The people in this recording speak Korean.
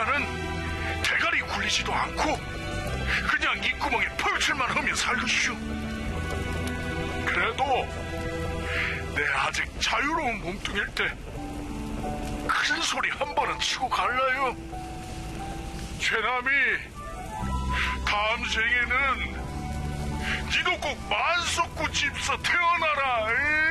나는 대가리 굴리지도 않고 그냥 이 구멍에 펄칠만 하며 살겠슈. 그래도 내 아직 자유로운 몸뚱일 때 큰 소리 한 번은 치고 갈라요. 최남이, 다음 생에는 니도 꼭 만석구 집사 태어나라.